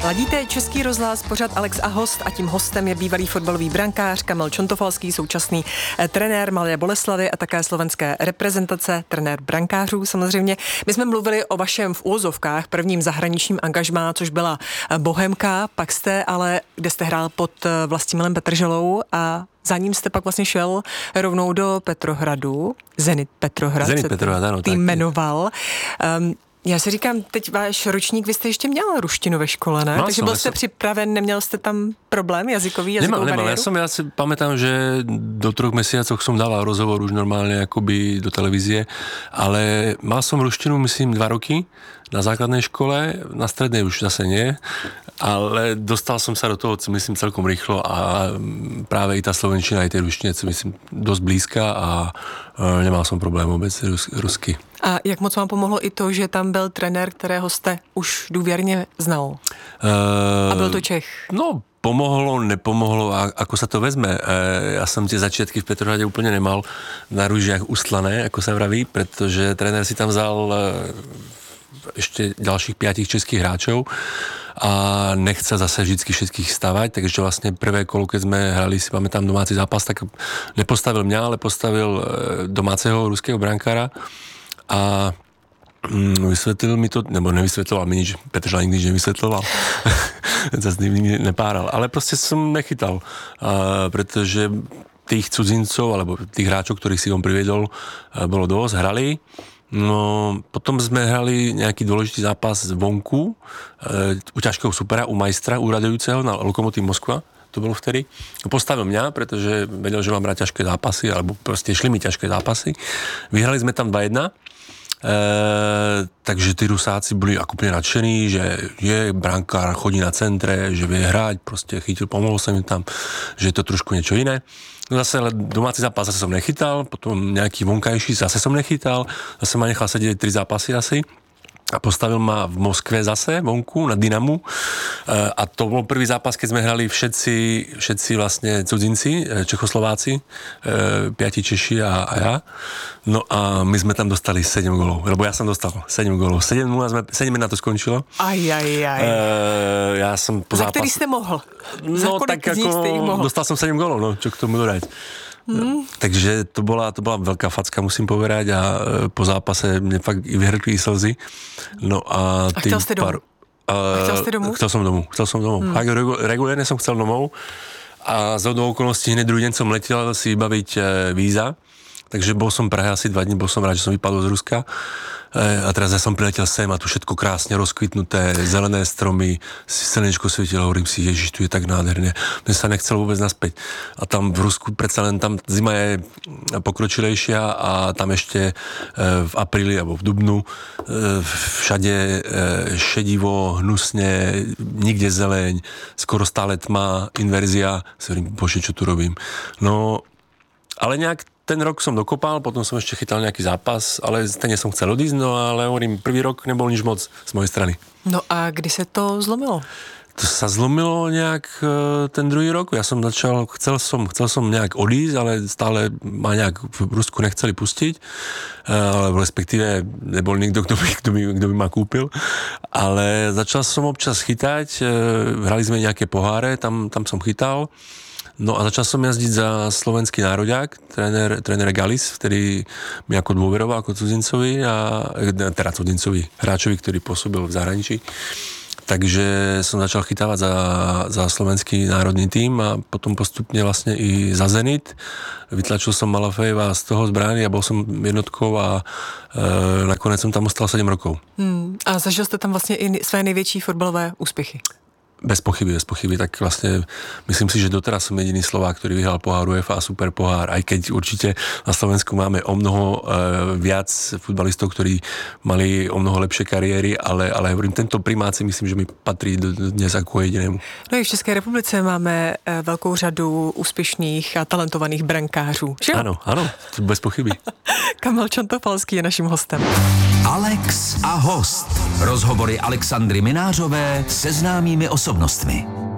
Ladíte Český rozhlas, pořad Alex a host a tím hostem je bývalý fotbalový brankář Kamil Čontofalský, současný trenér Malé Boleslavy a také slovenské reprezentace, trenér brankářů samozřejmě. My jsme mluvili o vašem v úvozovkách prvním zahraničním angažmá, což byla Bohemka, pak jste ale, kde jste hrál pod Vlastimilem Petrželou a za ním jste pak vlastně šel rovnou do Petrohradu. Zenit Petrohrad, ano, tým jmenoval. Já si říkám, teď váš ročník, vy jste ještě měl ruštinu ve škole, ne? Takže byl jste připraven, neměl jste tam problém jazykovou bariéru? Ja si pamätám, že do 3 mesiacov som dával rozhovor už normálne akoby do televízie, ale mal som ruštinu, myslím, 2 roky na základnej škole, na strednej už zase nie, ale dostal som sa do toho, myslím, celkom rýchlo a práve i tá slovenčina, aj tej ruštine, myslím, dosť blízka a nemal som problém vôbec rusky. A jak moc vám pomohlo i to, že tam byl trenér, kterého jste už důvěrně znal? A byl to Čech? No, pomohlo, nepomohlo a ako sa to vezme. Ja som tie začiatky v Petrohrade úplne nemal na rúžiach ustlané, ako sa vraví, pretože tréner si tam vzal ešte ďalších 5 českých hráčov a nechce zase vždycky všetkých stavať, takže vlastne prvé kolo, keď sme hrali, si pamätám, domáci zápas, tak nepostavil mňa, ale postavil domáceho ruského brankára a vysvetlil mi to, nebo nevysvetloval mi nič, Petržela nikdy nič nevysvetloval, zase nikdy nepáral, ale proste som nechytal, pretože tých cudzincov, alebo tých hráčov, ktorých si on priviedol, bolo dosť, hrali. No, potom sme hrali nejaký dôležitý zápas vonku, u ťažkého supera, u majstra, úradujúceho na Lokomotív Moskva, to bolo vtedy. Postavil mňa, pretože vedel, že mám brať ťažké zápasy, alebo proste šli mi ťažké zápasy. Vyhrali sme tam 2-1, takže tí Rusáci boli ako úplne nadšení, že je brankár, chodí na centre, že vie hrať, proste chytil, pomohol sa mi tam, že je to trošku niečo iné. No zase domáci zápas zase som nechytal, potom nejaký vonkajší zase som nechytal, zase ma nechal sedieť 3 zápasy asi a postavil ma v Moskve zase vonku na Dynamu a to bol prvý zápas, keď sme hrali všetci vlastne cudzinci, Čechoslováci, 5 Češi a ja. No a my sme tam dostali 7 gólov, lebo ja som dostal 7 gólov. 7-0, 7 na to skončilo. Ja som po zápase... Za ktorý ste mohol? No tak ako dostal som 7 gólov, no čo k tomu dodať. Takže to bola veľká facka, musím povedať, a po zápase mne fakt i vyhrkli slzy. No a chcel ste domov? Chcel som domov. Regulérne som chcel domov a z okolností hneď druhý deň som letel si vybaviť víza, takže bol som v Prahe asi 2 dní, bol som rád, že som vypadol z Ruska. A teraz ja som priletel sem a tu všetko krásne rozkvitnuté, zelené stromy, slnečko svietilo, hovorím si, Ježiš, tu je tak nádherne. Mne sa nechcel vôbec naspäť. A tam v Rusku predsa len tam zima je pokročilejšia a tam ešte v apríli alebo v dubnu všade šedivo, hnusne, nikde zeleň, skoro stále tma, inverzia. Si hovorím, bože, čo tu robím? No, ale nejak ten rok som dokopal, potom som ešte chytal nejaký zápas, ale ten som chcel odísť, no ale hovorím, prvý rok nebol nič moc z mojej strany. No a kdy sa to zlomilo? To sa zlomilo nejak ten druhý rok. Ja som začal, chcel som nejak odísť, ale stále ma nejak v Rusku nechceli pustiť, alebo respektíve nebol nikto, kto by ma kúpil. Ale začal som občas chytať, hrali sme nejaké poháre, tam som chytal. No a začal som jazdiť za slovenský nároďák, tréner Galis, ktorý mi ako dôveroval ako cudzincovi teda cudzincovi hráčovi, ktorý pôsobil v zahraničí. Takže som začal chytávať za slovenský národný tím a potom postupne vlastne i za Zenit. Vytlačil som Malafejeva z toho zbrány a bol som jednotkou a nakonec som tam ostal 7 rokov. A zažil ste tam vlastne i své největší fotbalové úspěchy? Bez pochyby, tak vlastne myslím si, že doteraz som jediný Slovák, ktorý vyhral pohár UEFA a super pohár, aj keď určite na Slovensku máme o mnoho viac futbalistov, ktorí mali o mnoho lepšie kariéry, ale hovorím, tento primát si myslím, že mi patrí dnes ako jedinému. No i v České republice máme velkou řadu úspěšných a talentovaných brankářů, že? Áno, bez pochyby. Kamil Čontofalský je naším hostem. Alex a host. Rozhovory Alexandry Minářové se známými osobnostmi.